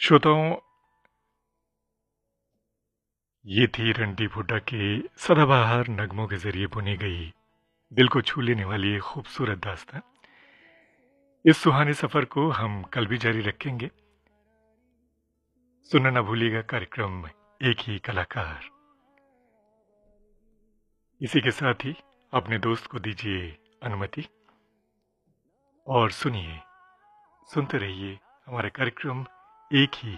श्रोताओं, ये थी रणदीप हुड्डा के सदाबहार नगमों के जरिए बुनी गई दिल को छू लेने वाली एक खूबसूरत दास्तां। इस सुहाने सफर को हम कल भी जारी रखेंगे। सुनना न भूलिएगा कार्यक्रम एक ही कलाकार। इसी के साथ ही अपने दोस्त को दीजिए अनुमति और सुनिए, सुनते रहिए हमारा कार्यक्रम एक ही